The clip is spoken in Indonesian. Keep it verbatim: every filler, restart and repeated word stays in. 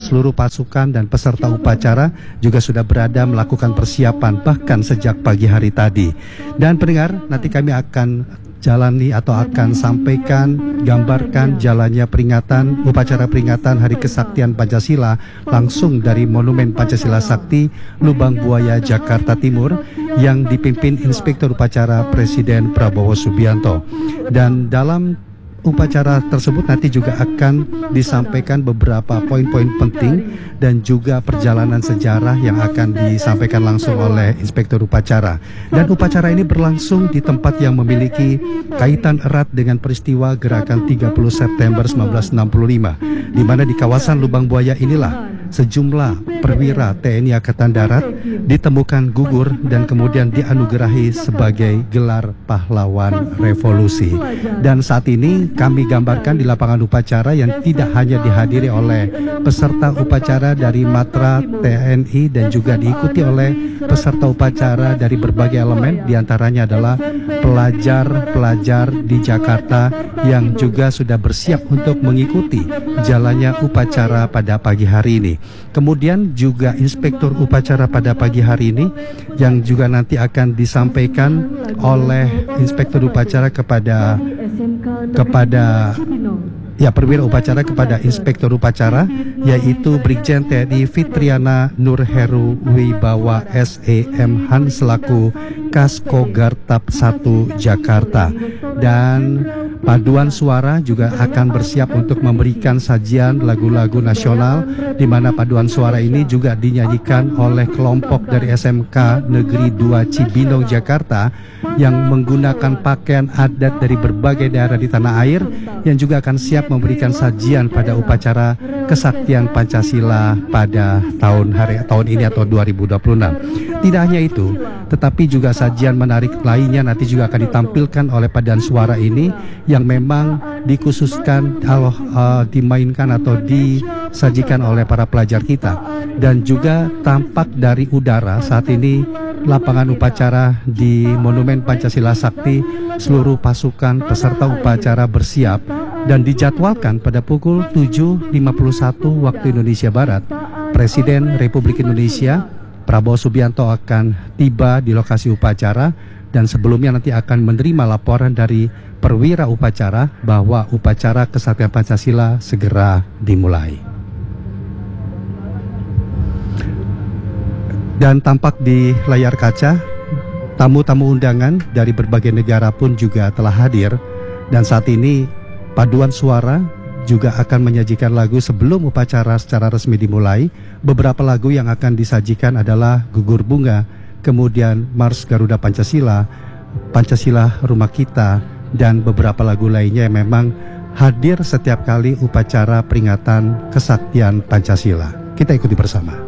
seluruh pasukan dan peserta upacara juga sudah berada melakukan persiapan bahkan sejak pagi hari tadi. Dan pendengar, nanti kami akan jalani atau akan sampaikan, gambarkan jalannya peringatan, upacara peringatan Hari Kesaktian Pancasila langsung dari Monumen Pancasila Sakti, Lubang Buaya, Jakarta Timur, yang dipimpin Inspektur Upacara Presiden Prabowo Subianto. Dan dalam upacara tersebut nanti juga akan disampaikan beberapa poin-poin penting dan juga perjalanan sejarah yang akan disampaikan langsung oleh Inspektur Upacara. Dan upacara ini berlangsung di tempat yang memiliki kaitan erat dengan peristiwa Gerakan tiga puluh September seribu sembilan ratus enam puluh lima, di mana di kawasan Lubang Buaya inilah sejumlah perwira T N I Angkatan Darat ditemukan gugur dan kemudian dianugerahi sebagai gelar pahlawan revolusi. Dan saat ini kami gambarkan di lapangan upacara yang tidak hanya dihadiri oleh peserta upacara dari Matra T N I dan juga diikuti oleh peserta upacara dari berbagai elemen, diantaranya adalah pelajar-pelajar di Jakarta yang juga sudah bersiap untuk mengikuti jalannya upacara pada pagi hari ini. Kemudian juga Inspektur Upacara pada pagi hari ini yang juga nanti akan disampaikan oleh Inspektur Upacara kepada kepada ya perwira upacara kepada Inspektur Upacara, yaitu Brigjen T N I Fitriana Nurheru Wibawa S E M Han selaku Kaskogartap satu Jakarta. Dan paduan suara juga akan bersiap untuk memberikan sajian lagu-lagu nasional, di mana paduan suara ini juga dinyanyikan oleh kelompok dari S M K Negeri dua Cibinong Jakarta yang menggunakan pakaian adat dari berbagai daerah di tanah air, yang juga akan siap memberikan sajian pada upacara Kesaktian Pancasila pada tahun hari tahun ini atau dua ribu dua puluh enam. Tidak hanya itu, tetapi juga sajian menarik lainnya nanti juga akan ditampilkan oleh paduan suara ini yang memang dikhususkan kalau uh, dimainkan atau disajikan oleh para pelajar kita. Dan juga tampak dari udara saat ini lapangan upacara di Monumen Pancasila Sakti, seluruh pasukan peserta upacara bersiap dan dijadwalkan pada pukul tujuh lima puluh satu waktu Indonesia Barat. Presiden Republik Indonesia Prabowo Subianto akan tiba di lokasi upacara dan sebelumnya nanti akan menerima laporan dari perwira upacara bahwa upacara Kesaktian Pancasila segera dimulai. Dan tampak di layar kaca, tamu-tamu undangan dari berbagai negara pun juga telah hadir. Dan saat ini paduan suara juga akan menyajikan lagu sebelum upacara secara resmi dimulai. Beberapa lagu yang akan disajikan adalah Gugur Bunga, kemudian Mars Garuda Pancasila, Pancasila Rumah Kita, dan beberapa lagu lainnya yang memang hadir setiap kali upacara peringatan Kesaktian Pancasila. Kita ikuti bersama.